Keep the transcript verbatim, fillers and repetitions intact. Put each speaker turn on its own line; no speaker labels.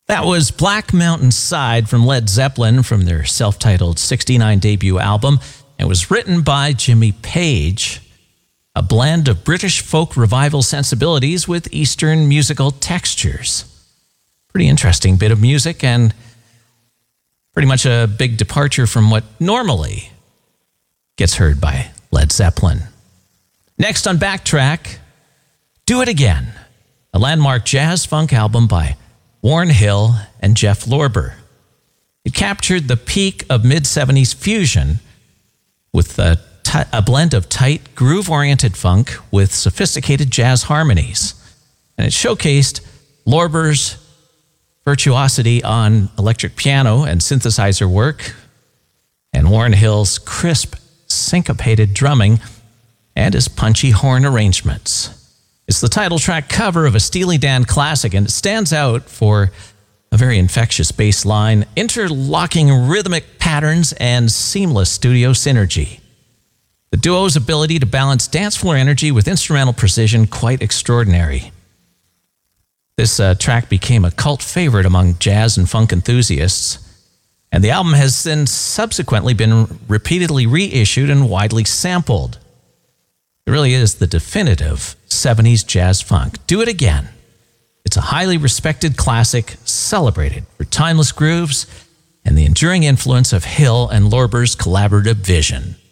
That was Black Mountain Side from Led Zeppelin from their self-titled sixty-nine debut album. It was written by Jimmy Page, a blend of British folk revival sensibilities with Eastern musical textures. Pretty interesting bit of music and pretty much a big departure from what normally gets heard by Led Zeppelin. Next on Backtrack, Do It Again, a landmark jazz funk album by Warren Hill and Jeff Lorber. It captured the peak of mid-seventies fusion with a, t- a blend of tight, groove-oriented funk with sophisticated jazz harmonies. And it showcased Lorber's virtuosity on electric piano and synthesizer work, and Warren Hill's crisp, syncopated drumming and his punchy horn arrangements. It's the title track cover of a Steely Dan classic, and it stands out for a very infectious bass line, interlocking rhythmic patterns, and seamless studio synergy. The duo's ability to balance dance floor energy with instrumental precision, quite extraordinary. This uh, track became a cult favorite among jazz and funk enthusiasts, and the album has since subsequently been repeatedly reissued and widely sampled. It really is the definitive seventies jazz funk. Do It Again. It's a highly respected classic celebrated for timeless grooves and the enduring influence of Hill and Lorber's collaborative vision.